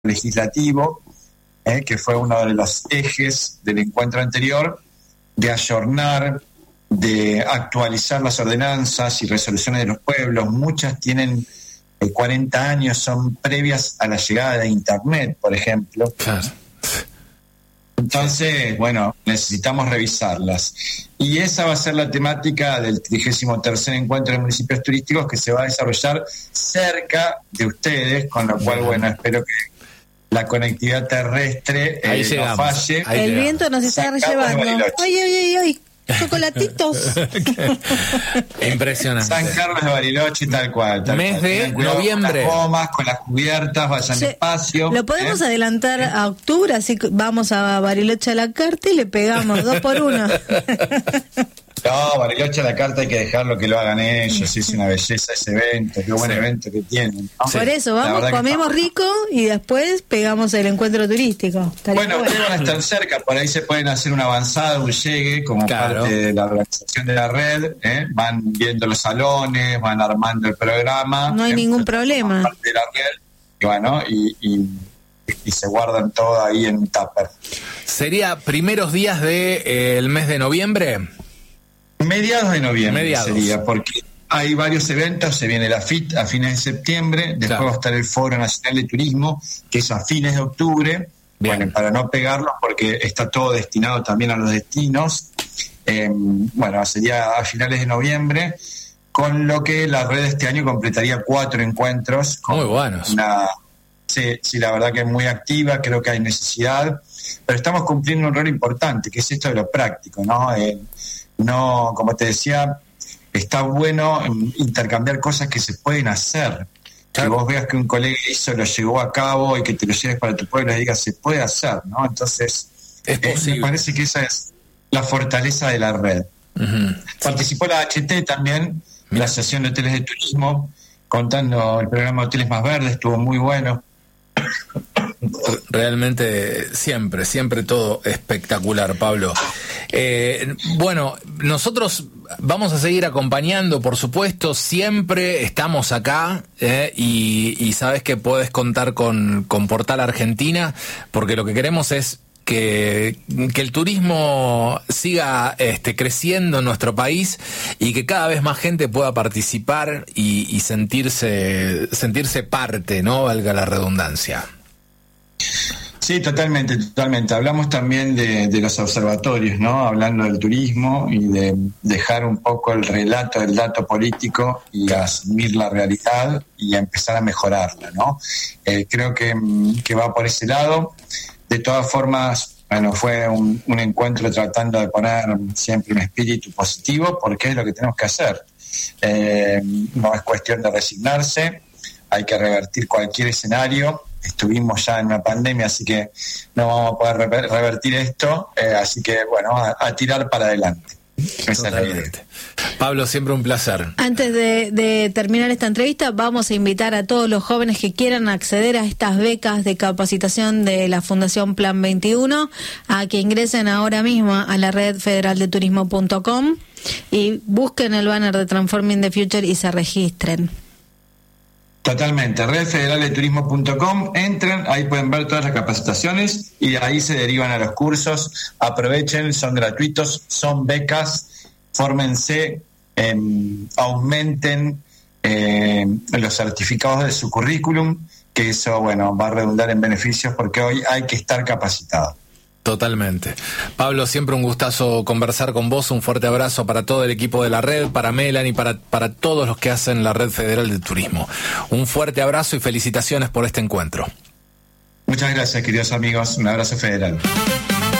legislativo, que fue uno de los ejes del encuentro anterior, de ayornar, de actualizar las ordenanzas y resoluciones de los pueblos. Muchas tienen 40 años, son previas a la llegada de Internet, por ejemplo. Claro. Entonces, bueno, necesitamos revisarlas. Y esa va a ser la temática del 33º Encuentro de Municipios Turísticos, que se va a desarrollar cerca de ustedes, con lo cual, bueno, espero que la conectividad terrestre no falle. El viento nos está llevando. ¡Ay! Chocolatitos. Impresionante. San Carlos de Bariloche, tal cual. Mes de noviembre. Con las gomas, con las cubiertas, vayan despacio. Lo podemos adelantar a octubre, así que vamos a Bariloche a la carta y le pegamos 2 por 1. No, Bariloche a la carta hay que dejarlo que lo hagan ellos. Es una belleza ese evento, qué buen evento que tienen, ¿no? Por eso, vamos, comemos rico y después pegamos el encuentro turístico. Bueno, ustedes van a estar cerca, por ahí se pueden hacer una avanzada, un llegue, como parte de la organización de la red. Van viendo los salones, van armando el programa. No hay ningún problema. Parte de la red, y bueno, y se guardan todo ahí en un tupper. ¿Sería primeros días del mes de noviembre? Mediados de noviembre sería, porque hay varios eventos. Se viene la FIT a fines de septiembre, después va a estar el Foro Nacional de Turismo, que es a fines de octubre. Bien. Bueno, para no pegarlos, porque está todo destinado también a los destinos. Bueno, sería a finales de noviembre, con lo que la red este año completaría 4 encuentros. Muy buenos. Sí, la verdad que es muy activa, creo que hay necesidad, pero estamos cumpliendo un rol importante, que es esto de lo práctico, ¿no? No, como te decía, está bueno intercambiar cosas que se pueden hacer. Que vos veas que un colega lo llevó a cabo y que te lo lleves para tu pueblo y digas, se puede hacer, ¿no? Entonces, me parece que esa es la fortaleza de la red. Uh-huh. Participó la HT también, la Asociación de Hoteles de Turismo, contando el programa Hoteles Más Verdes, estuvo muy bueno. Realmente siempre todo espectacular, Pablo. Bueno, nosotros vamos a seguir acompañando, por supuesto, siempre estamos acá, y sabes que podés contar con Portal Argentina, porque lo que queremos es que el turismo siga creciendo en nuestro país y que cada vez más gente pueda participar y sentirse parte, ¿no? Valga la redundancia. Sí, totalmente. Hablamos también de los observatorios, ¿no? Hablando del turismo y de dejar un poco el relato del dato político y asumir la realidad y a empezar a mejorarla, ¿no? Creo que va por ese lado. De todas formas, bueno, fue un encuentro tratando de poner siempre un espíritu positivo, porque es lo que tenemos que hacer. No es cuestión de resignarse, hay que revertir cualquier escenario. Estuvimos ya en una pandemia, así que no vamos a poder revertir esto, así que bueno, a tirar para adelante. Esa es la idea. Pablo, siempre un placer. Antes de terminar esta entrevista, vamos a invitar a todos los jóvenes que quieran acceder a estas becas de capacitación de la Fundación Plan 21 a que ingresen ahora mismo a la red federaldeturismo.com y busquen el banner de Transforming the Future y se registren. Totalmente, redfederaldeturismo.com, entren, ahí pueden ver todas las capacitaciones y de ahí se derivan a los cursos. Aprovechen, son gratuitos, son becas, fórmense, aumenten los certificados de su currículum, que eso, bueno, va a redundar en beneficios porque hoy hay que estar capacitado. Totalmente. Pablo, siempre un gustazo conversar con vos. Un fuerte abrazo para todo el equipo de la red, para Melanie, para todos los que hacen la Red Federal de Turismo. Un fuerte abrazo y felicitaciones por este encuentro. Muchas gracias, queridos amigos. Un abrazo federal.